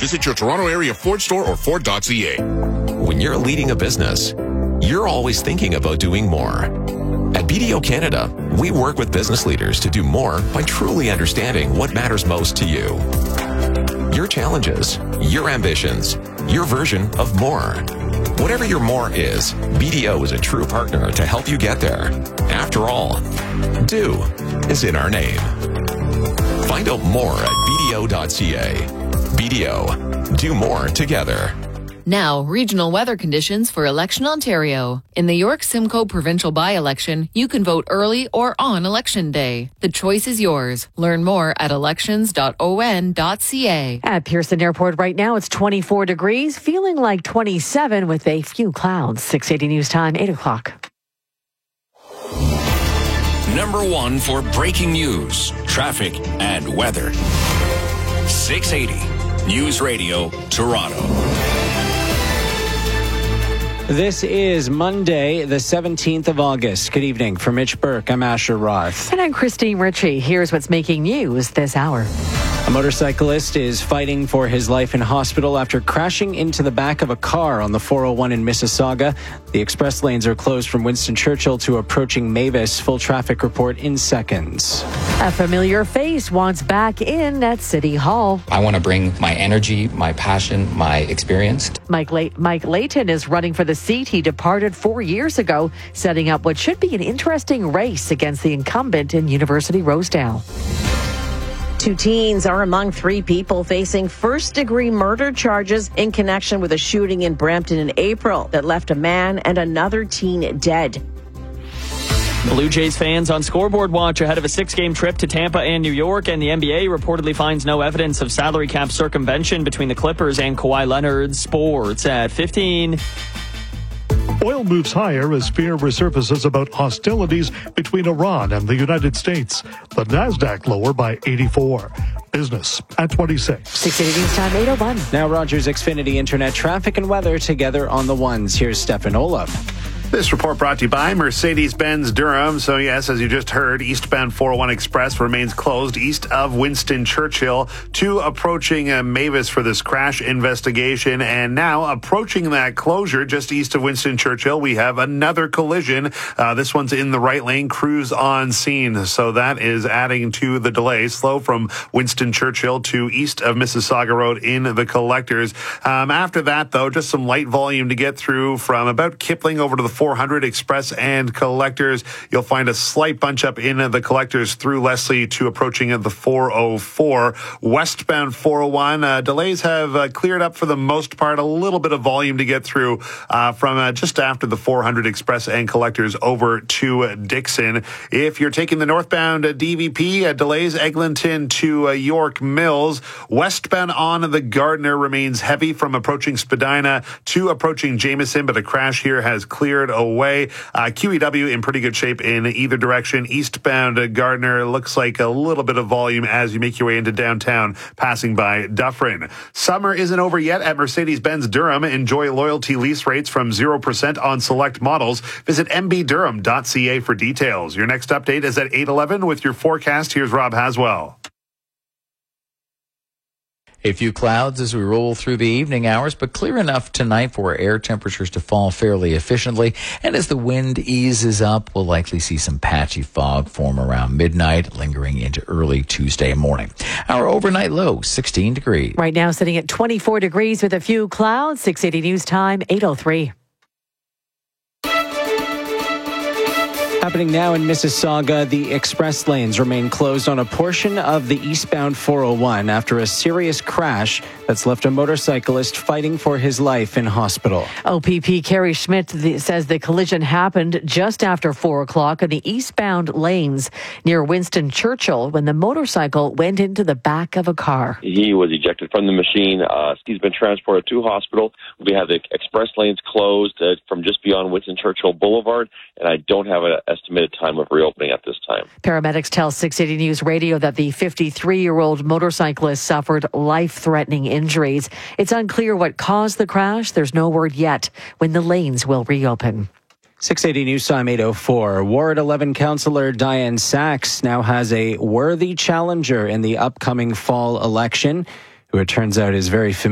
Visit your Toronto area Ford store or Ford.ca. When you're leading a business, you're always thinking about doing more. At BDO Canada, we work with business leaders to do more by truly understanding what matters most to you. Your challenges, your ambitions, your version of more. Whatever your more is, BDO is a true partner to help you get there. After all, do is in our name. Find out more at BDO.ca. BDO, do more together. Now, regional weather conditions for Election Ontario. In the York Simcoe provincial by-election, you can vote early or on Election Day. The choice is yours. Learn more at elections.on.ca. At Pearson Airport right now, it's 24 degrees, feeling like 27 with a few clouds. 6:80 News Time, 8 o'clock. Number one for breaking news, traffic, and weather. 680 News Radio, Toronto. This is Monday, the 17th of August. Good evening. For Mitch Burke, I'm Asher Roth. And I'm Christine Ritchie. Here's what's making news this hour. A motorcyclist is fighting for his life in hospital after crashing into the back of a car on the 401 in Mississauga. The express lanes are closed from Winston Churchill to approaching Mavis. Full traffic report in seconds. A familiar face wants back in at City Hall. I want to bring my energy, my passion, my experience. Mike Layton is running for the seat he departed 4 years ago, setting up what should be an interesting race against the incumbent in University Rosedale. 2 teens are among 3 people facing first-degree murder charges in connection with a shooting in Brampton in April that left a man and another teen dead. Blue Jays fans on scoreboard watch ahead of a 6-game trip to Tampa and New York, and the NBA reportedly finds no evidence of salary cap circumvention between the Clippers and Kawhi Leonard. Sports at 15. Oil moves higher as fear resurfaces about hostilities between Iran and the United States. The Nasdaq lower by 84. Business at 26. 680 News Time, 8:01. Now Rogers Xfinity Internet traffic and weather together on the ones. Here's Stefan Olaf. This report brought to you by Mercedes-Benz Durham. So yes, as you just heard, eastbound 401 Express remains closed east of Winston Churchill to approaching Mavis for this crash investigation. And now approaching that closure just east of Winston Churchill, we have another collision. This one's in the right lane, crews on scene. So that is adding to the delay. Slow from Winston Churchill to east of Mississauga Road in the Collectors. After that, though, just some light volume to get through from about Kipling over to the 400 Express and Collectors. You'll find a slight bunch up in the Collectors through Leslie to approaching the 404. Westbound 401, delays have cleared up for the most part. A little bit of volume to get through from just after the 400 Express and Collectors over to Dixon. If you're taking the northbound DVP, delays Eglinton to York Mills. Westbound on the Gardiner remains heavy from approaching Spadina to approaching Jameson, but a crash here has cleared away. QEW in pretty good shape in either direction. Eastbound Gardiner looks like a little bit of volume as you make your way into downtown, passing by Dufferin. Summer isn't over yet at Mercedes-Benz Durham. Enjoy loyalty lease rates from 0% on select models. Visit mbdurham.ca for details. Your next update is at 8:11 with your forecast. Here's Rob Haswell. A few clouds as we roll through the evening hours, but clear enough tonight for air temperatures to fall fairly efficiently. And as the wind eases up, we'll likely see some patchy fog form around midnight, lingering into early Tuesday morning. Our overnight low, 16 degrees. Right now sitting at 24 degrees with a few clouds. 680 News Time, 8:03. Happening now in Mississauga, the express lanes remain closed on a portion of the eastbound 401 after a serious crash that's left a motorcyclist fighting for his life in hospital. OPP Carrie Schmidt says the collision happened just after 4 o'clock in the eastbound lanes near Winston Churchill when the motorcycle went into the back of a car. He was ejected from the machine. He's been transported to hospital. We have the express lanes closed from just beyond Winston Churchill Boulevard, and I don't have an estimated time of reopening at this time. Paramedics tell 680 News Radio that the 53-year-old motorcyclist suffered life-threatening injuries. It's unclear what caused the crash. There's no word yet when the lanes will reopen. 680 News Time 8:04. Ward 11 Councillor Diane Sachs now has a worthy challenger in the upcoming fall election, who it turns out is very familiar